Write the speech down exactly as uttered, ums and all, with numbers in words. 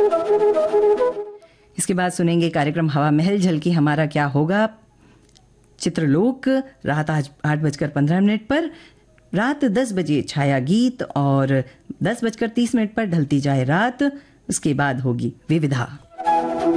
इसके बाद सुनेंगे कार्यक्रम हवा महल झलकी हमारा क्या होगा, चित्रलोक, रात आज आठ बजकर पंद्रह मिनट पर, रात दस बजे छाया गीत और दस बजकर तीस मिनट पर ढलती जाए रात। उसके बाद होगी विविधा।